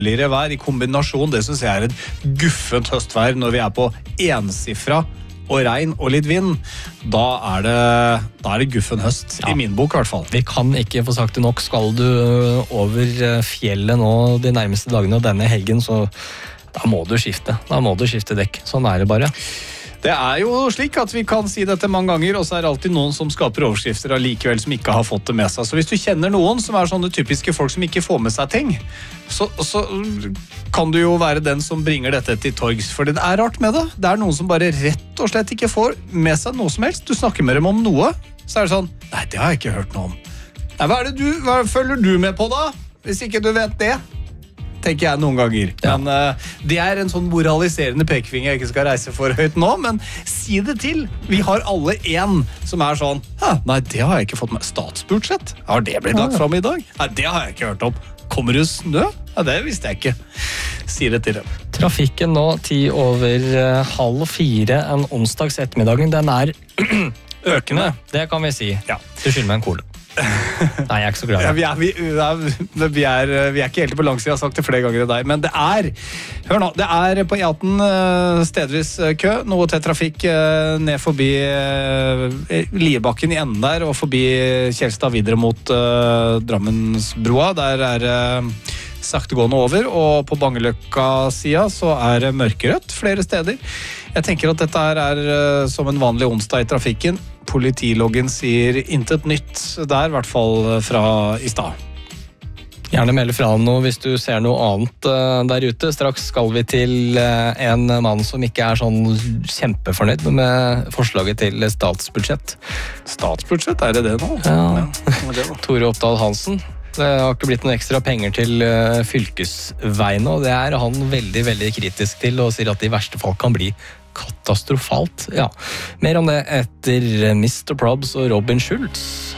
kjøligere vær i kombinasjon. Det synes jeg et guffent høstvær når vi på ensifra og regn og litt vind. Da det guffen høst, i min bok I hvert fall. Vi kan ikke få sagt det nok. Skal du over fjellet nå de nærmeste dagene og denne helgen, så da må du skifte. Da må du skifte dekk. Sånn det bare. Det jo slik at vi kan si dette mange ganger, og så det alltid noen som skaper overskrifter allikevel som ikke har fått det med seg. Så hvis du kjenner noen som sånne typiske folk som ikke får med seg ting, så kan du jo være den som bringer dette til torgs. For det rart med det. Det noen som bare rett og slett ikke får med seg noe som helst. Du snakker med dem om noe, så det sånn, nei, det har jeg ikke hørt noe om. Nei, hva følger du med på da? Hvis ikke du vet det. Tenker jeg noen ganger. Ja. Men det en sånn moraliserende pekefinger jeg ikke skal reise for høyt nå, men si det til. Vi har alle en som sånn, nei, det har jeg ikke fått med. Statsbudsjett? Har det blitt lagt frem i dag? Nei, det har jeg ikke hørt om. Kommer det snø? Ja, det visste jeg ikke. Si det til dem. Trafikken nå 3:30 en onsdags ettermiddagen, den økende. Det kan vi si. Ja. Du skylder meg en cola. Nei, jeg ikke så glad. Ja, vi ikke helt på langsiden, jeg har sagt det flere ganger i dag, men det hør nå, det på E18 stedvis kø, noe til trafikk ned forbi Liebakken i enden der, og forbi Kjelstad videre mot Drammensbroa. Der saktegående over, og på Bangeløkka-siden så det mørkerødt flere steder. Jeg tenker at dette som en vanlig onsdag i trafikken. Politiloggen sier intet nytt der, I hvert fall fra I stad. Gjerne melde fra noe hvis du ser noe annet der ute. Straks skal vi til en mann som ikke sånn kjempefornøyd med forslaget til statsbudsjett. Statsbudsjett, det det nå? Ja. Tore Oppdal Hansen. Det har ikke blitt noen ekstra penger til fylkesveiene, og det han veldig, veldig kritisk til, og sier at det I verste fall kan bli katastrofalt. Ja, mer om det etter Mr. Probs og Robin Schultz.